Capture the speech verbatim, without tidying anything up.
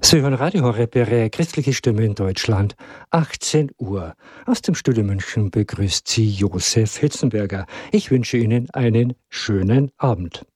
Sie hören Radio Horeb, Ihre christliche Stimme in Deutschland, achtzehn Uhr. Aus dem Studio München begrüßt Sie Josef Hitzenberger. Ich wünsche Ihnen einen schönen Abend.